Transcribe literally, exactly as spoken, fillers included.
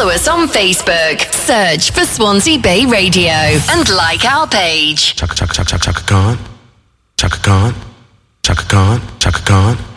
Follow us on Facebook. Search for Swansea Bay Radio and like our page. Chaka, chaka, chaka, chaka, Khan. Chaka Khan. Chaka Khan. Chaka Khan.